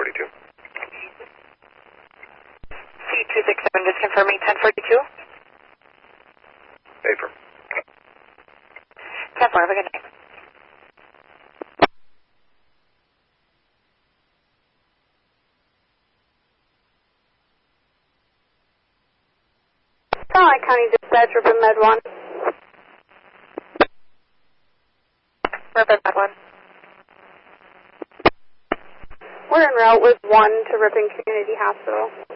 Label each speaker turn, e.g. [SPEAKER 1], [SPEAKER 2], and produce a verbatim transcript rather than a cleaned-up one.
[SPEAKER 1] forty-two.
[SPEAKER 2] C two six seven, just confirming ten forty-two.
[SPEAKER 1] Paper.
[SPEAKER 2] ten four, have a good night.
[SPEAKER 3] Starlight County Dispatch, Urban Med one.
[SPEAKER 2] Urban Med one.
[SPEAKER 3] We're en route with one to Ripon Community Hospital.